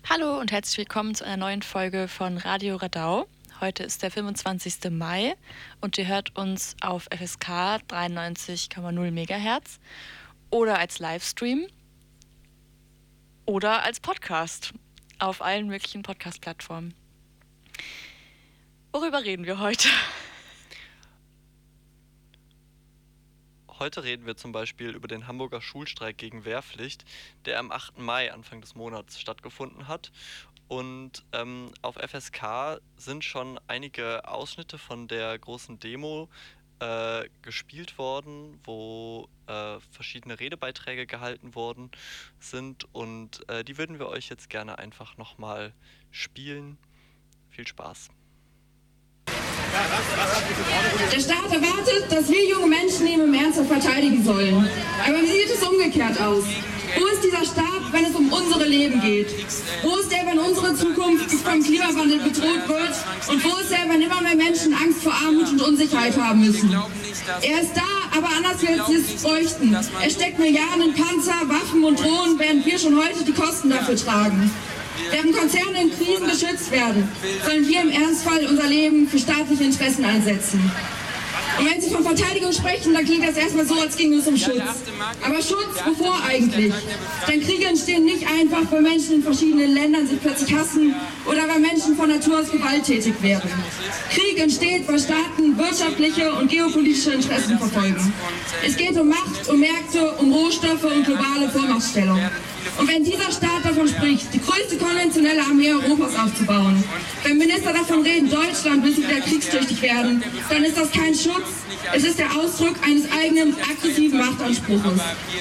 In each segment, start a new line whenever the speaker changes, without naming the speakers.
Hallo und herzlich willkommen zu einer neuen Folge von Radio Radau. Heute ist der 25. Mai und ihr hört uns auf FSK 93,0 MHz oder als Livestream oder als Podcast auf allen möglichen Podcast-Plattformen. Worüber reden wir heute?
Heute reden wir zum Beispiel über den Hamburger Schulstreik gegen Wehrpflicht, der am 8. Mai, Anfang des Monats, stattgefunden hat. Und auf FSK sind schon einige Ausschnitte von der großen Demo gespielt worden, wo verschiedene Redebeiträge gehalten worden sind. Und die würden wir euch jetzt gerne einfach nochmal spielen. Viel Spaß!
Der Staat erwartet, dass wir junge Menschen ihn im Ernsthaft verteidigen sollen. Aber wie sieht es umgekehrt aus? Wo ist dieser Staat, wenn es um unsere Leben geht? Wo ist er, wenn unsere Zukunft vom Klimawandel bedroht wird? Und wo ist er, wenn immer mehr Menschen Angst vor Armut und Unsicherheit haben müssen? Er ist da, aber anders als wir es bräuchten. Er steckt Milliarden in Panzer, Waffen und Drohnen, während wir schon heute die Kosten dafür tragen. Während Konzerne in Krisen geschützt werden, sollen wir im Ernstfall unser Leben für staatliche Interessen einsetzen. Und wenn Sie von Verteidigung sprechen, dann klingt das erstmal so, als ginge es um Schutz. Aber Schutz, wovor eigentlich? Denn Kriege entstehen nicht einfach, weil Menschen in verschiedenen Ländern sich plötzlich hassen oder weil Menschen von Natur aus gewalttätig werden. Krieg entsteht, weil Staaten wirtschaftliche und geopolitische Interessen verfolgen. Es geht um Macht, um Märkte, um Rohstoffe und globale Vormachtstellung. Und wenn dieser Staat davon spricht, die größte konventionelle Armee Europas aufzubauen, wenn Minister davon reden, Deutschland müsse wieder kriegstüchtig werden, dann ist das kein Schutz, es ist der Ausdruck eines eigenen aggressiven Machtanspruches.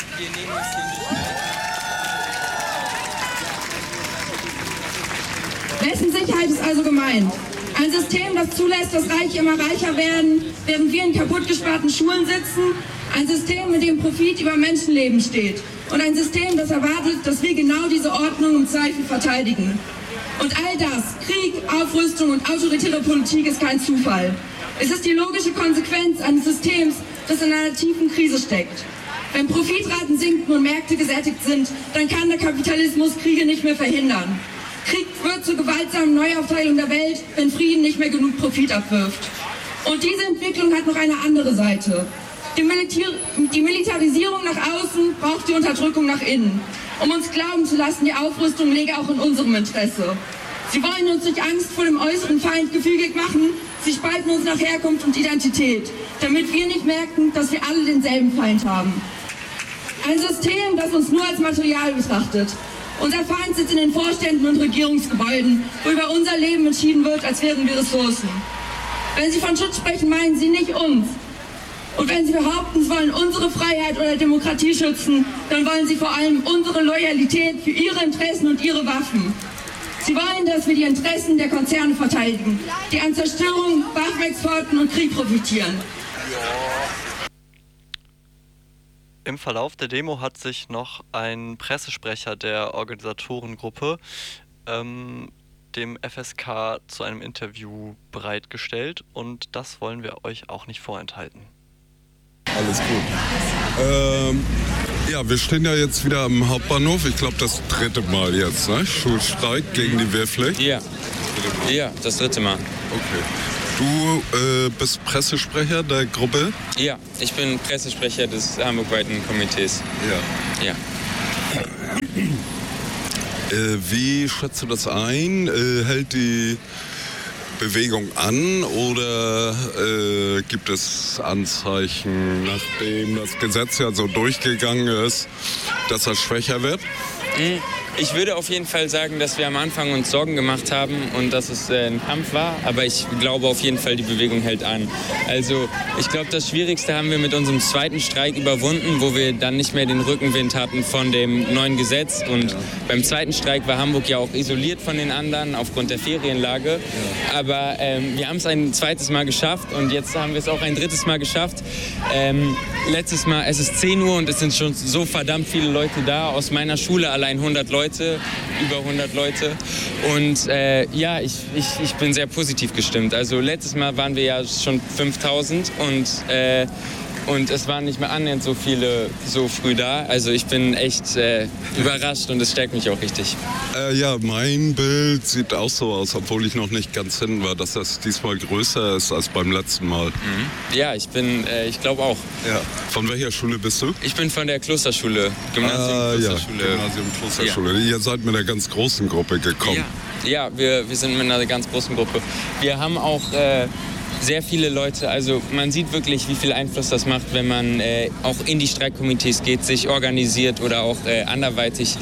Wessen Sicherheit ist also gemeint? Ein System, das zulässt, dass Reiche immer reicher werden, während wir in kaputtgesparten Schulen sitzen. Ein System, in dem Profit über Menschenleben steht. Und ein System, das erwartet, dass wir genau diese Ordnung im Zweifel verteidigen. Und all das, Krieg, Aufrüstung und autoritäre Politik, ist kein Zufall. Es ist die logische Konsequenz eines Systems, das in einer tiefen Krise steckt. Wenn Profitraten sinken und Märkte gesättigt sind, dann kann der Kapitalismus Kriege nicht mehr verhindern. Krieg wird zur gewaltsamen Neuaufteilung der Welt, wenn Frieden nicht mehr genug Profit abwirft. Und diese Entwicklung hat noch eine andere Seite. Die Militarisierung nach außen braucht die Unterdrückung nach innen, um uns glauben zu lassen, die Aufrüstung läge auch in unserem Interesse. Sie wollen uns durch Angst vor dem äußeren Feind gefügig machen, sie spalten uns nach Herkunft und Identität, damit wir nicht merken, dass wir alle denselben Feind haben. Ein System, das uns nur als Material betrachtet. Unser Feind sitzt in den Vorständen und Regierungsgebäuden, wo über unser Leben entschieden wird, als wären wir Ressourcen. Wenn Sie von Schutz sprechen, meinen Sie nicht uns. Und wenn Sie behaupten, Sie wollen unsere Freiheit oder Demokratie schützen, dann wollen Sie vor allem unsere Loyalität für Ihre Interessen und Ihre Waffen. Sie wollen, dass wir die Interessen der Konzerne verteidigen, die an Zerstörung, Waffenexporten und Krieg profitieren.
Im Verlauf der Demo hat sich noch ein Pressesprecher der Organisatorengruppe dem FSK zu einem Interview bereitgestellt und das wollen wir euch auch nicht vorenthalten.
Alles gut. Ja, wir stehen ja jetzt wieder am Hauptbahnhof. Ich glaube, das 3. Mal jetzt, ne? Schulstreik gegen die Wehrpflicht.
Ja, das 3. Mal.
Okay. Du bist Pressesprecher der Gruppe?
Ja, ich bin Pressesprecher des hamburgweiten Komitees.
Ja. Wie schätzt du das ein? Hält die Bewegung an oder gibt es Anzeichen, nachdem das Gesetz ja so durchgegangen ist, dass das schwächer wird?
Ich würde auf jeden Fall sagen, dass wir am Anfang uns Sorgen gemacht haben und dass es ein Kampf war, aber ich glaube auf jeden Fall, die Bewegung hält an. Also ich glaube, das Schwierigste haben wir mit unserem 2. Streik überwunden, wo wir dann nicht mehr den Rückenwind hatten von dem neuen Gesetz. Und beim 2. Streik war Hamburg ja auch isoliert von den anderen aufgrund der Ferienlage. Aber wir haben es ein 2. Mal geschafft und jetzt haben wir es auch ein 3. Mal geschafft. Letztes Mal, es ist 10 Uhr und es sind schon so verdammt viele Leute da. Aus meiner Schule allein 100 Leute, über 100 Leute. Und ich bin sehr positiv gestimmt. Also letztes Mal waren wir ja schon 5000 und Und es waren nicht mehr annähernd so viele so früh da. Also ich bin echt überrascht und es stärkt mich auch richtig.
Ja, mein Bild sieht auch so aus, obwohl ich noch nicht ganz hin war, dass das diesmal größer ist als beim letzten Mal.
Mhm. Ja, ich glaube auch.
Ja. Von welcher Schule bist du?
Ich bin von der Klosterschule, Gymnasium
Klosterschule. Ja. Ihr seid mit einer ganz großen Gruppe gekommen.
Ja, wir sind mit einer ganz großen Gruppe. Wir haben auch sehr viele Leute, also man sieht wirklich, wie viel Einfluss das macht, wenn man auch in die Streikkomitees geht, sich organisiert oder auch anderweitig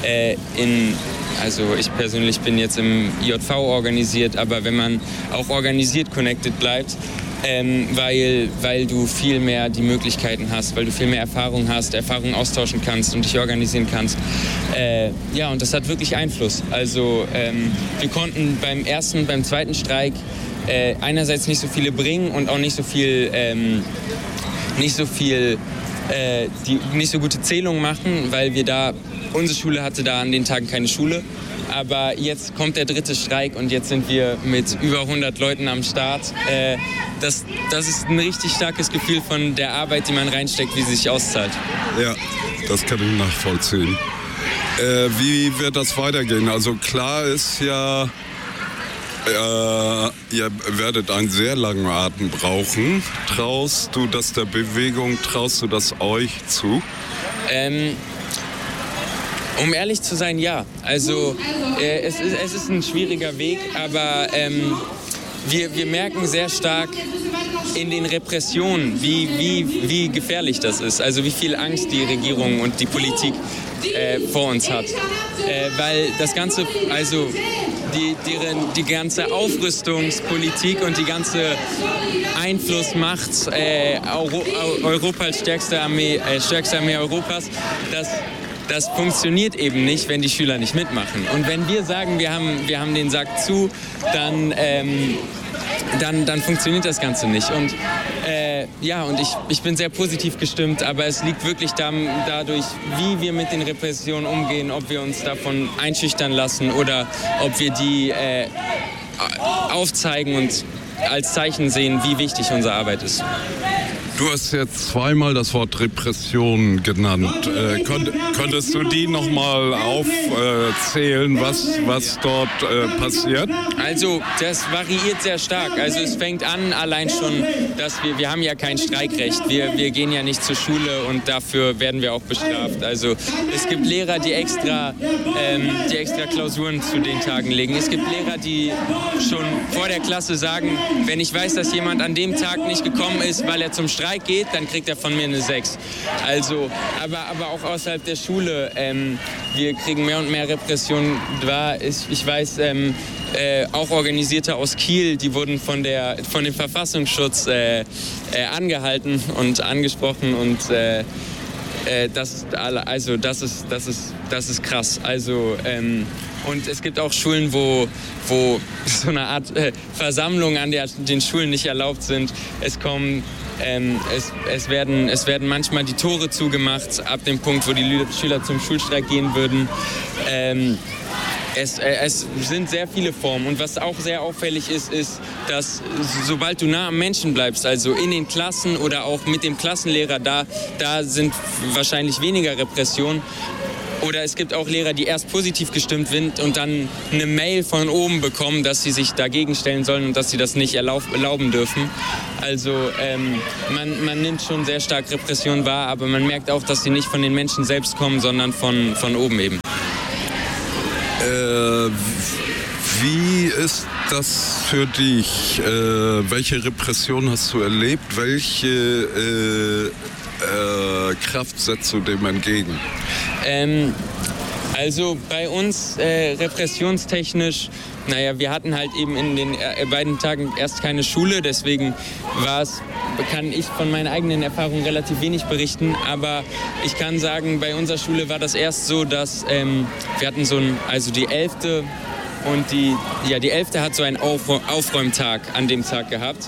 also ich persönlich bin jetzt im IJV organisiert, aber wenn man auch organisiert connected bleibt, weil du viel mehr die Möglichkeiten hast, weil du viel mehr Erfahrung hast, Erfahrung austauschen kannst und dich organisieren kannst. Und das hat wirklich Einfluss. Also wir konnten beim ersten und beim zweiten Streik einerseits nicht so viele bringen und auch nicht so gute Zählungen machen, weil unsere Schule hatte da an den Tagen keine Schule. Aber jetzt kommt der dritte Streik und jetzt sind wir mit über 100 Leuten am Start. Das ist ein richtig starkes Gefühl von der Arbeit, die man reinsteckt, wie sie sich auszahlt.
Ja, das kann ich nachvollziehen. Wie wird das weitergehen? Also klar ist ja, ihr werdet einen sehr langen Atem brauchen. Traust du das der Bewegung, traust du das euch zu?
Um ehrlich zu sein, ja. Also es ist ein schwieriger Weg, aber wir merken sehr stark in den Repressionen, wie gefährlich das ist. Also wie viel Angst die Regierung und die Politik vor uns hat. Weil das Ganze, also die ganze Aufrüstungspolitik und die ganze Einflussmacht Europa als stärkste Armee Europas, das funktioniert eben nicht, wenn die Schüler nicht mitmachen. Und wenn wir sagen, wir haben den Sack zu, dann funktioniert das Ganze nicht. Und ich bin sehr positiv gestimmt, aber es liegt wirklich dadurch, wie wir mit den Repressionen umgehen, ob wir uns davon einschüchtern lassen oder ob wir die aufzeigen und als Zeichen sehen, wie wichtig unsere Arbeit ist.
Du hast jetzt zweimal das Wort Repression genannt. Könntest du die nochmal aufzählen, was dort passiert?
Also das variiert sehr stark. Also es fängt an allein schon, dass wir haben ja kein Streikrecht. Wir gehen ja nicht zur Schule und dafür werden wir auch bestraft. Also es gibt Lehrer, die extra Klausuren zu den Tagen legen. Es gibt Lehrer, die schon vor der Klasse sagen, wenn ich weiß, dass jemand an dem Tag nicht gekommen ist, weil er zum Streik geht, dann kriegt er von mir eine 6. Also, aber auch außerhalb der Schule, wir kriegen mehr und mehr Repressionen. Ich weiß, auch Organisierte aus Kiel, die wurden von dem Verfassungsschutz angehalten und angesprochen und das ist krass. Also und es gibt auch Schulen, wo so eine Art Versammlungen an den Schulen nicht erlaubt sind. Es werden manchmal die Tore zugemacht, ab dem Punkt, wo die Schüler zum Schulstreik gehen würden. Es sind sehr viele Formen und was auch sehr auffällig ist, dass sobald du nah am Menschen bleibst, also in den Klassen oder auch mit dem Klassenlehrer, da sind wahrscheinlich weniger Repressionen. Oder es gibt auch Lehrer, die erst positiv gestimmt sind und dann eine Mail von oben bekommen, dass sie sich dagegen stellen sollen und dass sie das nicht erlauben dürfen. Also man nimmt schon sehr stark Repression wahr, aber man merkt auch, dass sie nicht von den Menschen selbst kommen, sondern von oben eben.
Wie ist das für dich? Welche Repression hast du erlebt? Welche Kraft setzt du dem entgegen?
Also bei uns repressionstechnisch, wir hatten halt eben in den beiden Tagen erst keine Schule, deswegen kann ich von meinen eigenen Erfahrungen relativ wenig berichten, aber ich kann sagen, bei unserer Schule war das erst so, dass wir hatten die 11. und die 11. hat so einen Aufräumtag an dem Tag gehabt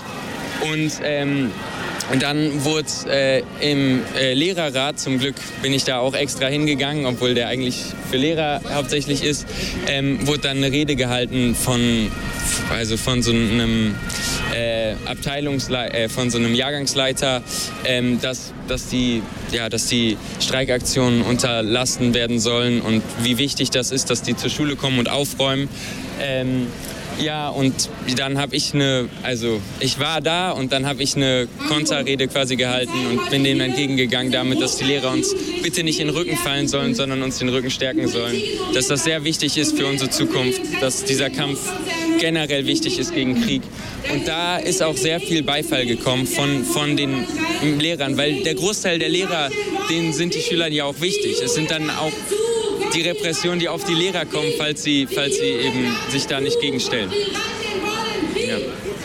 und dann wurde im Lehrerrat, zum Glück bin ich da auch extra hingegangen, obwohl der eigentlich für Lehrer hauptsächlich ist, wurde dann eine Rede gehalten von so einem von so einem Jahrgangsleiter, dass die Streikaktionen unterlassen werden sollen und wie wichtig das ist, dass die zur Schule kommen und aufräumen. Ja, und dann ich war da und dann habe ich eine Konterrede quasi gehalten und bin denen entgegengegangen damit, dass die Lehrer uns bitte nicht in den Rücken fallen sollen, sondern uns den Rücken stärken sollen. Dass das sehr wichtig ist für unsere Zukunft, dass dieser Kampf generell wichtig ist gegen Krieg. Und da ist auch sehr viel Beifall gekommen von den Lehrern, weil der Großteil der Lehrer, denen sind die Schüler ja auch wichtig. Es sind dann auch die Repressionen, die auf die Lehrer kommen, falls sie eben sich da nicht gegenstellen. Ja.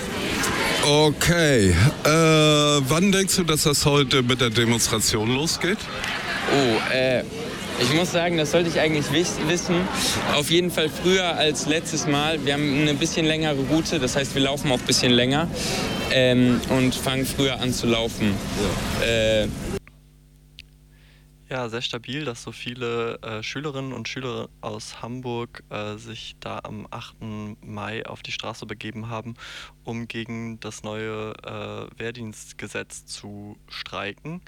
Okay. Wann denkst du, dass das heute mit der Demonstration losgeht?
Ich muss sagen, das sollte ich eigentlich wissen. Auf jeden Fall früher als letztes Mal. Wir haben eine bisschen längere Route, das heißt, wir laufen auch ein bisschen länger und fangen früher an zu laufen.
Ja, sehr stabil, dass so viele Schülerinnen und Schüler aus Hamburg sich da am 8. Mai auf die Straße begeben haben, um gegen das neue Wehrdienstgesetz zu streiken.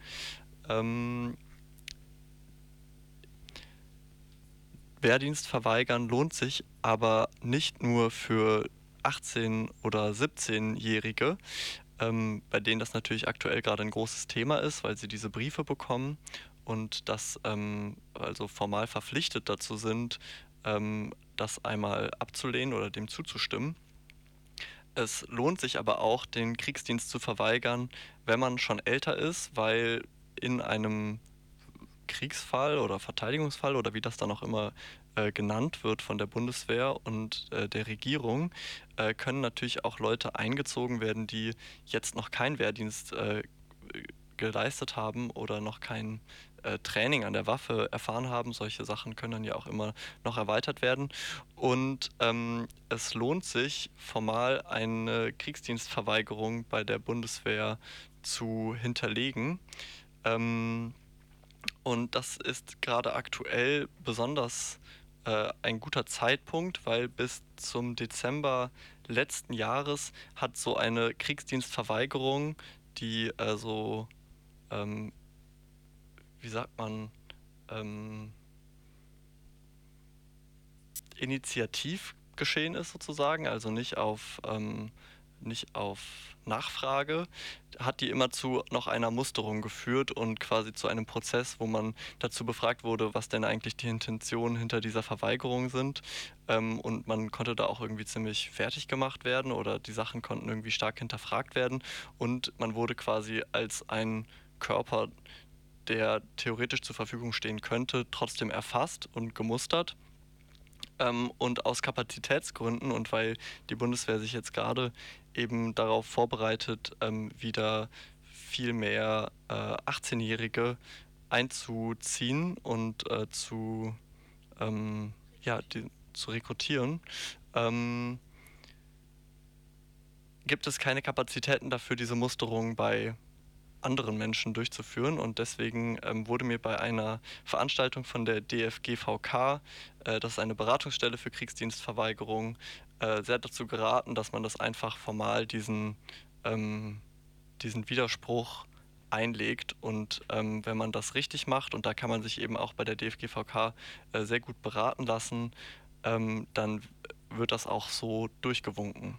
Wehrdienst verweigern lohnt sich aber nicht nur für 18- oder 17-Jährige, bei denen das natürlich aktuell gerade ein großes Thema ist, weil sie diese Briefe bekommen und das also formal verpflichtet dazu sind, das einmal abzulehnen oder dem zuzustimmen. Es lohnt sich aber auch, den Kriegsdienst zu verweigern, wenn man schon älter ist, weil in einem Kriegsfall oder Verteidigungsfall oder wie das dann auch immer genannt wird von der Bundeswehr und der Regierung, können natürlich auch Leute eingezogen werden, die jetzt noch keinen Wehrdienst geleistet haben oder noch kein Training an der Waffe erfahren haben. Solche Sachen können dann ja auch immer noch erweitert werden. Und es lohnt sich, formal eine Kriegsdienstverweigerung bei der Bundeswehr zu hinterlegen. Und das ist gerade aktuell besonders ein guter Zeitpunkt, weil bis zum Dezember letzten Jahres hat so eine Kriegsdienstverweigerung, die wie sagt man, initiativ geschehen ist sozusagen, also nicht auf Nachfrage, hat die immer zu noch einer Musterung geführt und quasi zu einem Prozess, wo man dazu befragt wurde, was denn eigentlich die Intentionen hinter dieser Verweigerung sind. Und man konnte da auch irgendwie ziemlich fertig gemacht werden oder die Sachen konnten irgendwie stark hinterfragt werden und man wurde quasi als ein Körper, der theoretisch zur Verfügung stehen könnte, trotzdem erfasst und gemustert. Und aus Kapazitätsgründen und weil die Bundeswehr sich jetzt gerade eben darauf vorbereitet, wieder viel mehr 18-Jährige einzuziehen und zu rekrutieren, gibt es keine Kapazitäten dafür, diese Musterung bei anderen Menschen durchzuführen und deswegen wurde mir bei einer Veranstaltung von der DFGVK, das ist eine Beratungsstelle für Kriegsdienstverweigerung, sehr dazu geraten, dass man das einfach formal diesen Widerspruch einlegt und wenn man das richtig macht und da kann man sich eben auch bei der DFGVK sehr gut beraten lassen, dann wird das auch so durchgewunken.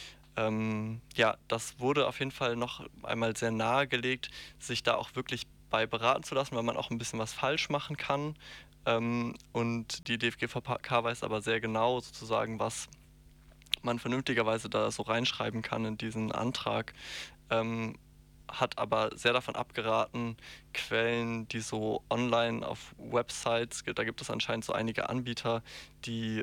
Das wurde auf jeden Fall noch einmal sehr nahegelegt, sich da auch wirklich bei beraten zu lassen, weil man auch ein bisschen was falsch machen kann. Und die DFGVK weiß aber sehr genau sozusagen, was man vernünftigerweise da so reinschreiben kann in diesen Antrag. Hat aber sehr davon abgeraten, Quellen, die so online auf Websites, da gibt es anscheinend so einige Anbieter, die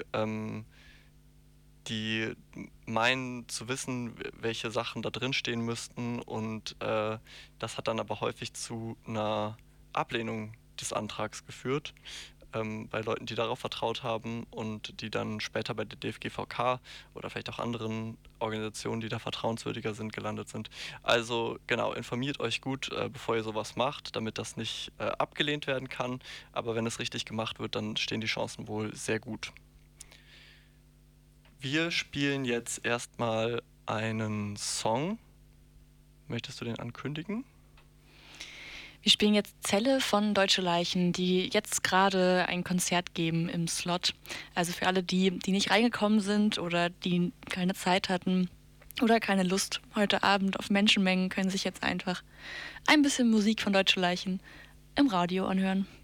meinen zu wissen, welche Sachen da drin stehen müssten und das hat dann aber häufig zu einer Ablehnung des Antrags geführt, bei Leuten, die darauf vertraut haben und die dann später bei der DFGVK oder vielleicht auch anderen Organisationen, die da vertrauenswürdiger sind, gelandet sind. Also genau, informiert euch gut, bevor ihr sowas macht, damit das nicht abgelehnt werden kann, aber wenn es richtig gemacht wird, dann stehen die Chancen wohl sehr gut. Wir spielen jetzt erstmal einen Song. Möchtest du den ankündigen?
Wir spielen jetzt Zelle von Deutsche Leichen, die jetzt gerade ein Konzert geben im Slot. Also für alle, die nicht reingekommen sind oder die keine Zeit hatten oder keine Lust heute Abend auf Menschenmengen, können sich jetzt einfach ein bisschen Musik von Deutsche Leichen im Radio anhören.